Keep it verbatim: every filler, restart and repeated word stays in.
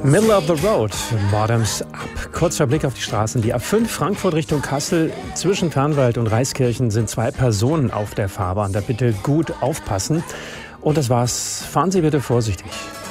Middle of the Road, Bottoms Up. Kurzer Blick auf die Straßen. Die A fünf Frankfurt Richtung Kassel. Zwischen Fernwald und Reiskirchen sind zwei Personen auf der Fahrbahn. Da bitte gut aufpassen. Und das war's. Fahren Sie bitte vorsichtig.